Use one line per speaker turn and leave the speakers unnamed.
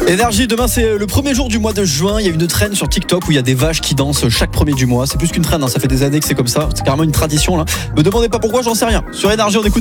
Énergie, demain c'est le premier jour du mois de juin. Il y a une traîne sur TikTok où il y a des vaches qui dansent chaque premier du mois. C'est plus qu'une traîne, ça fait des années que c'est comme ça. C'est carrément une tradition là. Me demandez pas pourquoi, j'en sais rien. Sur Énergie, on écoute